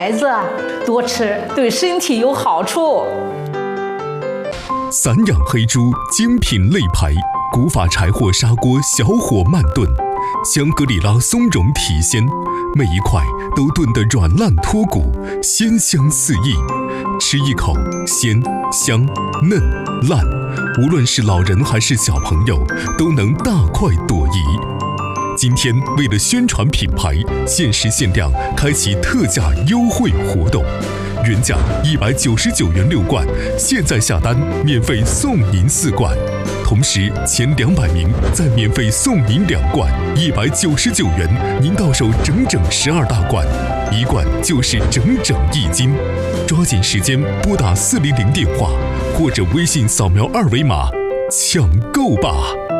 孩子多吃对身体有好处。 散养黑猪精品肋排，古法柴火砂锅小火慢炖，香格里拉松茸体鲜，每一块都炖得软烂脱骨，鲜香四溢。吃一口鲜香嫩烂，无论是老人还是小朋友，都能大快朵颐。今天为了宣传品牌，限时限量开启特价优惠活动，原价199元6罐，现在下单免费送您4罐，同时前200名再免费送您2罐，199元您到手整整12大罐，一罐就是整整1斤。抓紧时间拨打400电话，或者微信扫描2维码抢购吧。